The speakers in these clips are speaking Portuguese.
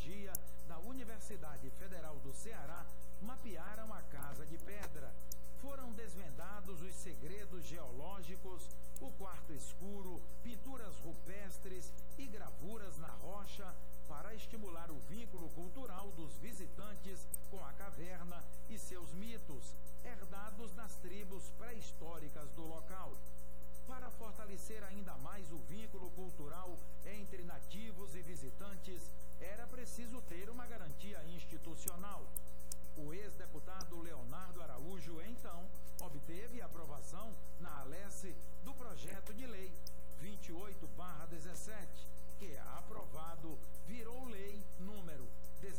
Geologia da Universidade Federal do Ceará mapearam a Casa de Pedra. Foram desvendados os segredos geológicos, o quarto escuro, pinturas rupestres e gravuras na rocha para estimular o vínculo cultural dos visitantes com a caverna e seus mitos, herdados das tribos pré-históricas do local. Para fortalecer ainda mais o vínculo cultural entre nativos e visitantes, era preciso ter uma garantia institucional. O ex-deputado Leonardo Araújo, então, obteve aprovação na Alesse do projeto de lei 28/17, que, aprovado, virou lei número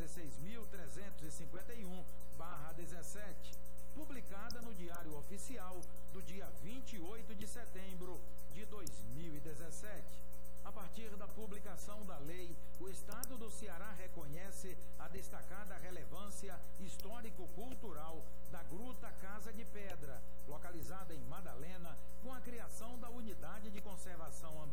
16.351/17, publicada no Diário Oficial do dia 28 de setembro de 2017. A partir da publicação da lei, o Estado do Ceará reconhece a destacada relevância histórico-cultural da Gruta Casa de Pedra, localizada em Madalena, com a criação da Unidade de Conservação